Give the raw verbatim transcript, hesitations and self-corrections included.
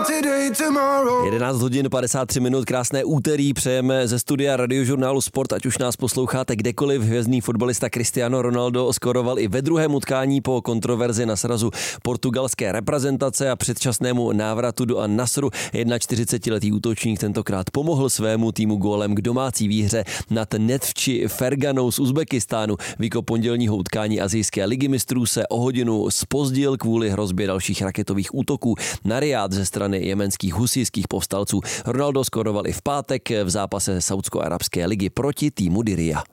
jedenáct hodin padesát tři minut, krásné úterý přejeme ze studia Radiožurnálu Sport, ať už nás posloucháte kdekoliv. Hvězdný fotbalista Cristiano Ronaldo skoroval i ve druhém utkání po kontroverzi na srazu portugalské reprezentace a předčasnému návratu do An-Nasru. čtyřicetiletý útočník tentokrát pomohl svému týmu gólem k domácí výhře nad Neftči Ferganou z Uzbekistánu. Výkop pondělního utkání Asijské ligy mistrů se o hodinu zpozdil kvůli hrozbě dalších raketových útoků na Riád ze strany jemenských husijských povstalců. Ronaldo skoroval i v pátek v zápase Saúdsko-arabské ligy proti týmu Diriyah.